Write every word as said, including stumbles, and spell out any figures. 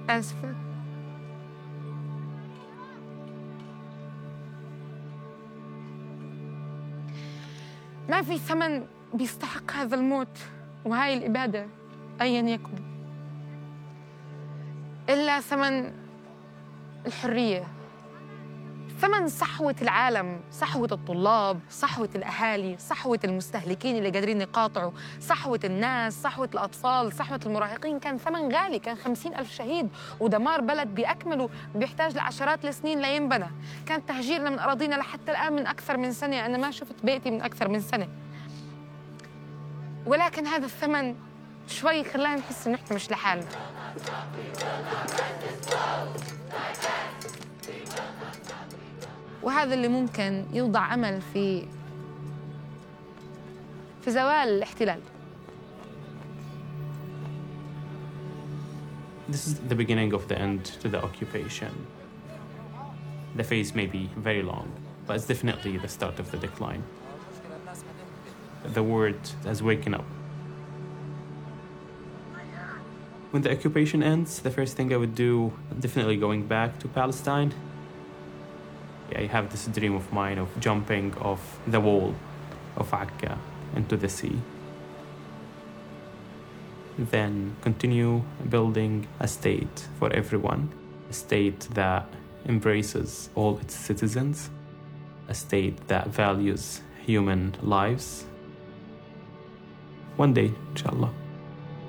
آسفة. ما في ثمن بيستحق هذا الموت وهاي الإبادة أياً يكن إلا ثمن الحرية، ثمن صحوة العالم، صحوة الطلاب، صحوة الأهالي، صحوة المستهلكين اللي قادرين يقاطعوا، صحوة الناس، صحوة الأطفال، صحوة المراهقين. كان ثمن غالي، كان خمسين ألف شهيد ودمار بلد بأكمله بيحتاج لعشرات السنين لينبنى. كان تهجيرنا من أراضينا لحتى الآن من أكثر من سنة، أنا ما شفت بيتي من أكثر من سنة. ولكن هذا الثمن شوي خلانا نحس إنه إحنا مش لحالنا. وهذا اللي ممكن يوضع أمل في في زوال الاحتلال. This is the beginning of the end to the occupation. The phase may be very long, but it's definitely the start of the decline. The world has waken up. When the occupation ends, the first thing I would do, definitely going back to Palestine. I have this dream of mine of jumping off the wall of Akka into the sea. Then continue building a state for everyone, a state that embraces all its citizens, a state that values human lives. One day, inshallah.